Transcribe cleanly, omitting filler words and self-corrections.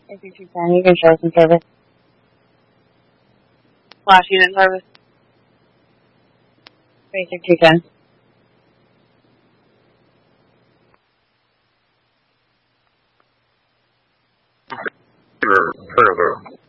Basic 210, you can show some service. Flash unit service. Basic 210. Turnover.